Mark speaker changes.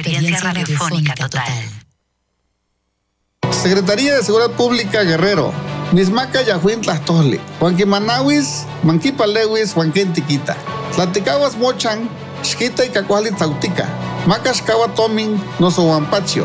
Speaker 1: experiencia radiofónica total.
Speaker 2: Secretaría de Seguridad Pública Guerrero. Nismaca Yahuin Tlastole. Huanquimanawis, Manquipalewis, Huanquentiquita. Tlaticahuas mochan, Xquita y Cacuali Tautica. Macascawa Tomin, Noso Huampacho.